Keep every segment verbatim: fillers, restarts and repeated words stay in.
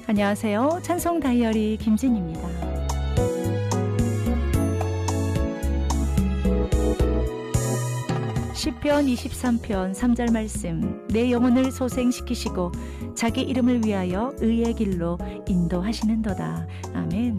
안녕하세요. 찬송 다이어리 김진입니다. 시편 이십삼 편 삼 절 말씀. 내 영혼을 소생시키시고 자기 이름을 위하여 의의 길로 인도하시는도다. 아멘.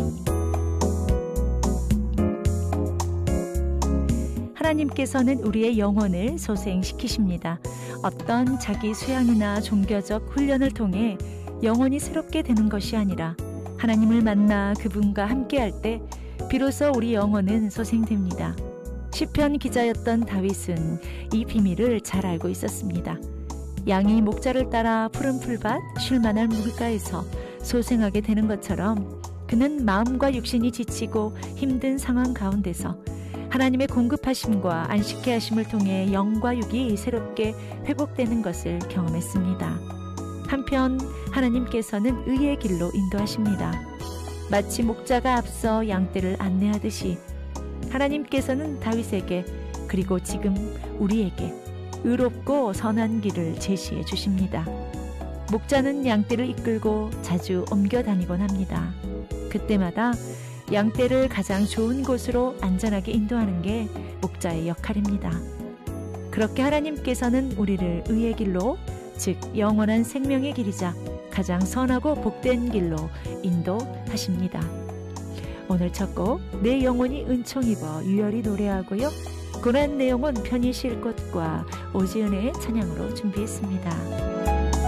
하나님께서는 우리의 영혼을 소생시키십니다. 어떤 자기 수양이나 종교적 훈련을 통해 영혼이 새롭게 되는 것이 아니라 하나님을 만나 그분과 함께할 때 비로소 우리 영혼은 소생됩니다. 시편 기자였던 다윗은 이 비밀을 잘 알고 있었습니다. 양이 목자를 따라 푸른 풀밭 쉴만한 물가에서 소생하게 되는 것처럼 그는 마음과 육신이 지치고 힘든 상황 가운데서 하나님의 공급하심과 안식케 하심을 통해 영과 육이 새롭게 회복되는 것을 경험했습니다. 한편 하나님께서는 의의 길로 인도하십니다. 마치 목자가 앞서 양떼를 안내하듯이 하나님께서는 다윗에게 그리고 지금 우리에게 의롭고 선한 길을 제시해 주십니다. 목자는 양떼를 이끌고 자주 옮겨 다니곤 합니다. 그때마다 양떼를 가장 좋은 곳으로 안전하게 인도하는 게 목자의 역할입니다. 그렇게 하나님께서는 우리를 의의 길로, 즉 영원한 생명의 길이자 가장 선하고 복된 길로 인도하십니다. 오늘 첫 곡 내 영혼이 은총 입어 유열히 노래하고요. 고난 내 영혼 편히 쉴 곳과 오지은의 찬양으로 준비했습니다.